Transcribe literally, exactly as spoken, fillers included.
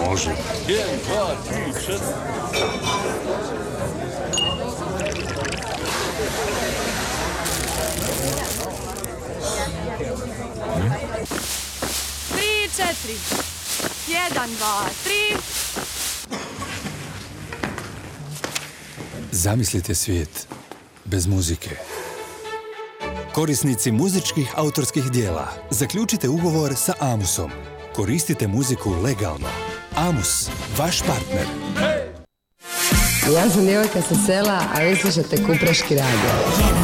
Može. Jedan, dva, tri, četiri. Tri, četiri. Jedan, dva, tri. Zamislite svijet bez muzike. Korisnici muzičkih autorskih dijela, zaključite ugovor sa Amusom. Koristite muziku legalno. Amus, vaš partner. Ja sam djevojka sa sela, a vi slušate Kupreški radio.